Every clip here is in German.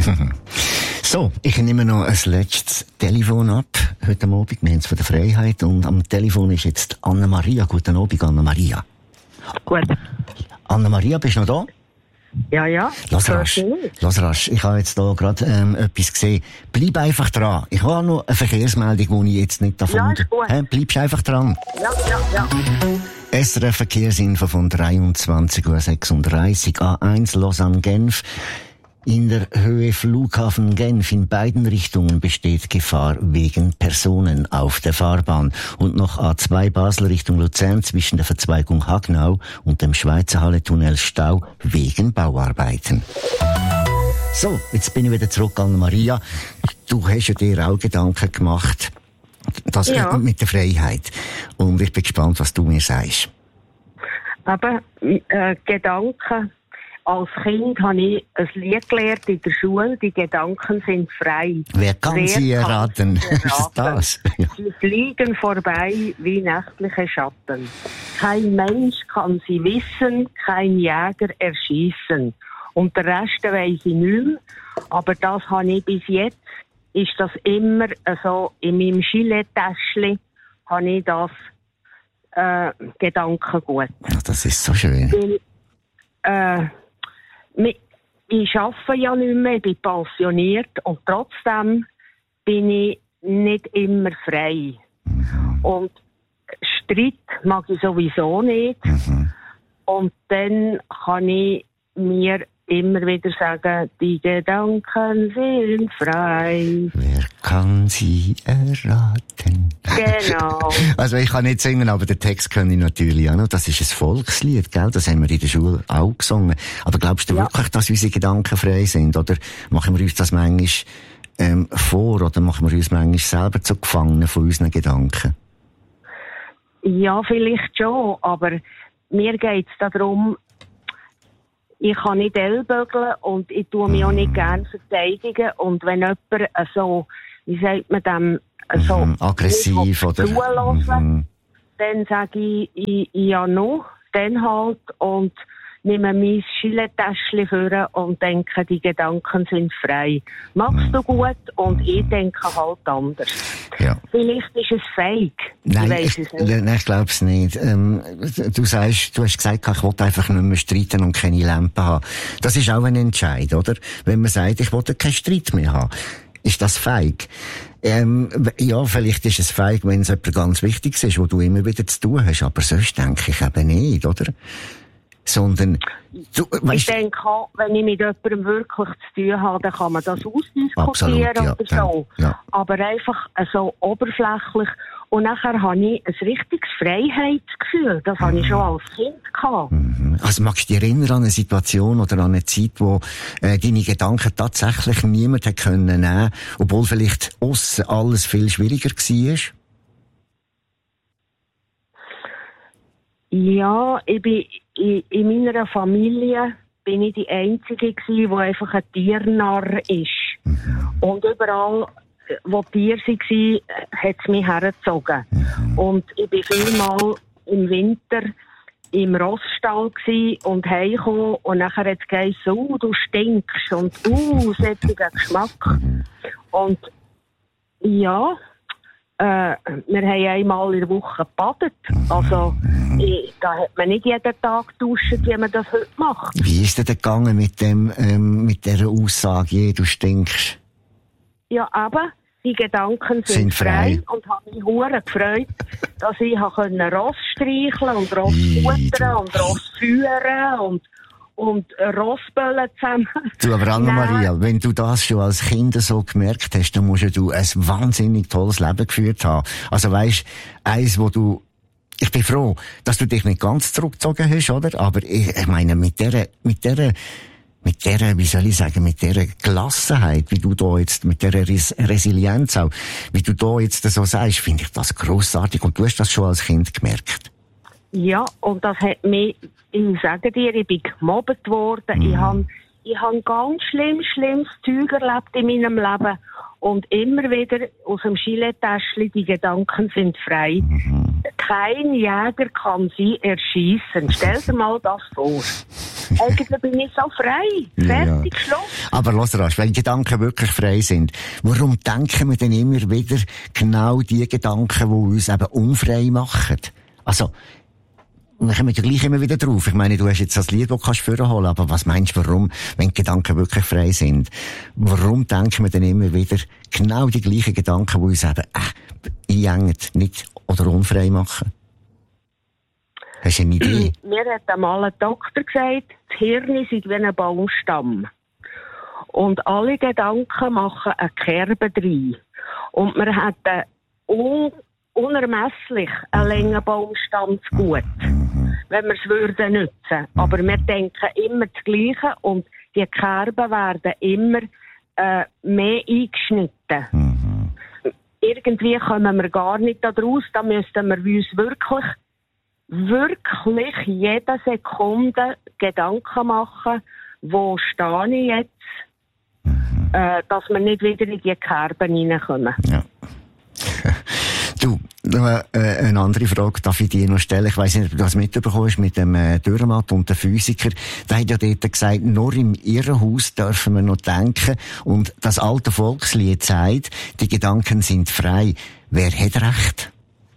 So, ich nehme noch ein letztes Telefon ab. Heute Abend, wir haben es von der Freiheit. Und am Telefon ist jetzt Anna-Maria. Guten Abend, Anna-Maria. Gut. Anna-Maria, bist du noch da? Ja. Lass rasch. Ich habe jetzt da gerade etwas gesehen. Bleib einfach dran. Ich habe noch eine Verkehrsmeldung, die ich jetzt nicht davon... Ja, ist gut. Bleibst einfach dran. Ja. SRF Verkehrsinfo von 23:36 Uhr. A1 Lausanne-Genf. In der Höhe Flughafen Genf in beiden Richtungen besteht Gefahr wegen Personen auf der Fahrbahn. Und noch A2 Basel Richtung Luzern zwischen der Verzweigung Hagnau und dem Schweizer Halletunnel Stau wegen Bauarbeiten. So, jetzt bin ich wieder zurück an Maria. Du hast ja dir auch Gedanken gemacht, das mit der Freiheit. Und ich bin gespannt, was du mir sagst. Aber Gedanken... Als Kind habe ich ein Lied gelernt in der Schule, die Gedanken sind frei. Wer kann sie erraten? Ist das? Ja. Sie fliegen vorbei wie nächtliche Schatten. Kein Mensch kann sie wissen, kein Jäger erschießen. Und der Rest weiss ich nicht mehr. Aber das habe ich bis jetzt, ist das immer so, in meinem Gilet-Täschchen habe ich das Gedankengut. Ja, das ist so schön. Weil, ich arbeite ja nicht mehr, ich bin pensioniert und trotzdem bin ich nicht immer frei. Und Streit mag ich sowieso nicht. Und dann kann ich mir immer wieder sagen, die Gedanken sind frei. Wer kann sie erraten? Genau. Also ich kann nicht singen, aber den Text kann ich natürlich auch noch. Das ist ein Volkslied, gell? Das haben wir in der Schule auch gesungen. Aber glaubst du wirklich, dass unsere Gedanken frei sind? Oder machen wir uns das manchmal vor? Oder machen wir uns manchmal selber zu Gefangenen von unseren Gedanken? Ja, vielleicht schon. Aber mir geht es darum, ich kann nicht ellbögeln und ich tue mich auch nicht gerne verteidigen. Und wenn jemand so, wie sagt man dem, so aggressiv oder zulassen, dann sage ich ja noch, dann halt, und nehme mein Gilet-Täschchen vor und denke, die Gedanken sind frei. Machst du gut und ich denke halt anders. Ja. Vielleicht ist es feig. Nein, ich glaube es nicht. Du hast gesagt, ich will einfach nicht mehr streiten und keine Lampe haben. Das ist auch ein Entscheid, oder? Wenn man sagt, ich will keinen Streit mehr haben. Ist das feig? Ja, vielleicht ist es feig, wenn es etwas ganz Wichtiges ist, wo du immer wieder zu tun hast. Aber sonst denke ich eben nicht, oder? Sondern, ich denke auch, wenn ich mit jemandem wirklich zu tun habe, dann kann man das ausdiskutieren. Absolut, ja, oder so. Ja. Aber einfach so oberflächlich. Und nachher habe ich ein richtiges Freiheitsgefühl. Das habe ich schon als Kind gehabt. Also magst du dich erinnern an eine Situation oder an eine Zeit, wo deine Gedanken tatsächlich niemand hat können nehmen, obwohl vielleicht aussen alles viel schwieriger war? Ja, ich bin in meiner Familie bin ich die Einzige gewesen, die einfach ein Tiernarr ist. Und überall, wo Tiere waren, hat es mich hergezogen. Und ich bin vielmal im Winter im Rossstall gsi und heimgekommen und nachher hat es geheißen, du stinkst und solcher Geschmack. Und ja, wir haben einmal in der Woche gebadet. Also, da hat man nicht jeden Tag geduscht, wie man das heute macht. Wie ist denn gegangen mit dieser Aussage, du stinkst? Ja, aber die Gedanken sind frei und habe mich hure gefreut, dass ich Ross streicheln und Ross futtern und Ross führen und Rossböllen zusammen. Du, aber Anna-Maria, wenn du das schon als Kind so gemerkt hast, dann musst du ein wahnsinnig tolles Leben geführt haben. Also weisst, eins, wo du, ich bin froh, dass du dich nicht ganz zurückgezogen hast, oder? Aber ich meine, mit der, wie soll ich sagen, mit der Gelassenheit, wie du da jetzt, mit der Resilienz auch, wie du da jetzt so sagst, finde ich das grossartig. Und du hast das schon als Kind gemerkt. Ja, und das hat mich, ich sage dir, ich bin gemobbt worden. Ich habe ganz schlimmes Zeug erlebt in meinem Leben. Und immer wieder aus dem Gilet-Täschchen, die Gedanken sind frei. kein Jäger kann sie erschießen. Stell dir mal das vor. Eigentlich bin ich so frei. Fertig, Schluss. Aber los, Rasch, wenn Gedanken wirklich frei sind, warum denken wir denn immer wieder genau die Gedanken, die uns eben unfrei machen? Also, wir kommen ja gleich immer wieder drauf. Ich meine, du hast jetzt das Lied, das kannst du vorholen, aber was meinst du, warum, wenn die Gedanken wirklich frei sind? Warum denken wir denn immer wieder genau die gleichen Gedanken, die uns eben einengen, nicht oder unfrei machen? Hast du eine Idee? Mir hat einmal ein Doktor gesagt, das Hirn ist wie ein Baumstamm. Und alle Gedanken machen eine Kerbe rein. Und man hat unermesslich einen langen Baumstamm zu gut, wenn wir es würden nutzen. Aber wir denken immer das Gleiche und die Kerben werden immer mehr eingeschnitten. Irgendwie kommen wir gar nicht daraus, da müssten wir uns wirklich jede Sekunde Gedanken machen, wo stehe ich jetzt, dass wir nicht wieder in die Kerben reinkommen. Ja. Du, eine andere Frage darf ich dir noch stellen. Ich weiss nicht, ob du das mitbekommen hast mit dem Dürrenmatt und dem Physiker. Der hat ja dort gesagt, nur im Irrenhaus dürfen wir noch denken. Und das alte Volkslied sagt, die Gedanken sind frei. Wer hat recht?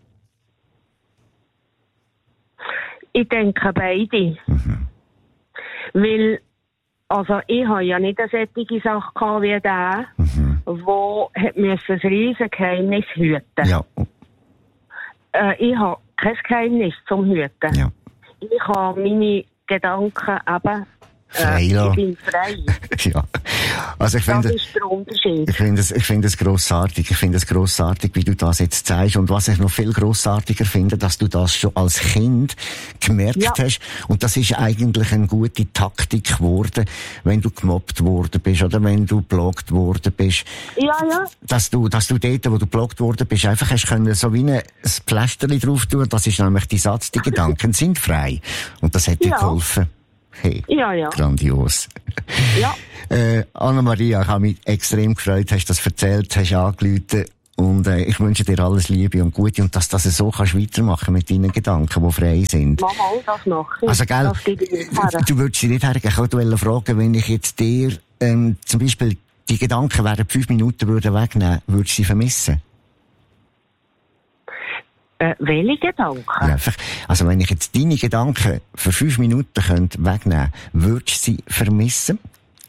Ich denke beide. Weil, also ich habe ja nicht eine solche Sache gehabt wie der, wo hat müssen ein riesiges Geheimnis hüten. Ja. Ich habe kein Geheimnis zum Hüten. Ja. Ich habe meine Gedanken eben frei ich bin frei. Ja. Also ich finde, das ist der Unterschied. Ich finde es grossartig. Ich finde es grossartig, wie du das jetzt zeigst. Und was ich noch viel grossartiger finde, dass du das schon als Kind gemerkt hast. Und das ist eigentlich eine gute Taktik geworden, wenn du gemobbt worden bist oder wenn du geblockt worden bist. Ja. Dass du dort, wo du geblockt worden bist, einfach hast können so wie ein Pflasterli drauf tun. Das ist nämlich die Satz, die Gedanken sind frei. Und das hat dir geholfen. Hey, ja. Grandios. Ja. Anna-Maria, ich habe mich extrem gefreut, hast das erzählt, hast angerufen und ich wünsche dir alles Liebe und Gute und dass du das so kannst weitermachen mit deinen Gedanken, die frei sind. Mach mal das noch. Also, gell, du würdest sie nicht hergehen. Ich wollte fragen, wenn ich jetzt dir zum Beispiel die Gedanken während 5 Minuten wegnehmen würde, würdest du sie vermissen? Welche Gedanken? Ja, also wenn ich jetzt deine Gedanken für 5 Minuten wegnehmen könnte, würdest du sie vermissen?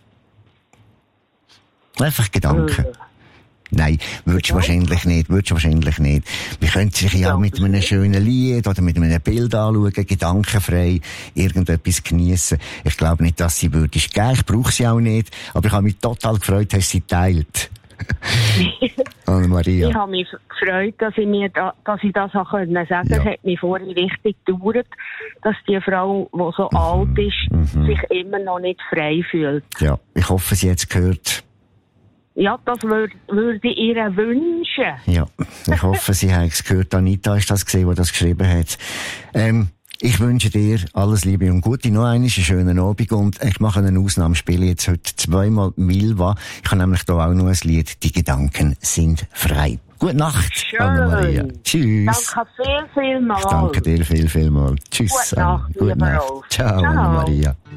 Einfach Gedanken. Nein, würdest du wahrscheinlich nicht. Wir können sich ja mit einem schönen Lied oder mit einem Bild anschauen, gedankenfrei irgendetwas geniessen. Ich glaube nicht, dass sie würdest geben. Ich brauche sie auch nicht. Aber ich habe mich total gefreut, dass sie teilt. Anna-Maria. Ich habe mich gefreut, dass ich das auch sagen konnte. Ja. Es hat mich vorhin richtig gedauert, dass die Frau, die so alt ist, sich immer noch nicht frei fühlt. Ja, ich hoffe, sie hat es gehört. Ja, das würde ich ihr wünschen. Ja, ich hoffe, sie hat es gehört. Anita ist das gesehen, die das geschrieben hat. Ich wünsche dir alles Liebe und Gute. Noch einen schönen Abend und ich mache eine Ausnahme, spiele jetzt heute zweimal Milva. Ich habe nämlich da auch noch ein Lied. Die Gedanken sind frei. Gute Nacht, Anna-Maria. Tschüss. Danke viel mal. Ich danke dir viel mal. Tschüss. Gute Nacht. Gute Nacht. Ciao, Anna-Maria.